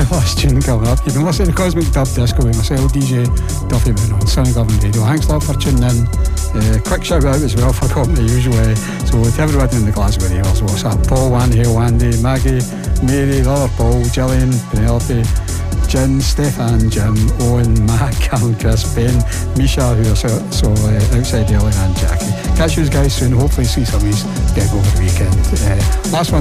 last tune coming up. You've been listening to Cosmic Dub Disco with myself, DJ Duffy Moon on Sunny Govan Radio. Thanks a lot for tuning in. Quick shout out as well for coming the usual way. So to everybody in the Glasgow area, what's up? Paul, Wandy, Wandy, Maggie, Mary, the other Paul, Gillian, Penelope, Jin, Stefan, Jim, Owen, Matt, Callum, Chris, Ben, Misha, who are so outside early, and Jackie. Catch you guys soon. Hopefully see some of these gig over the weekend. Last one.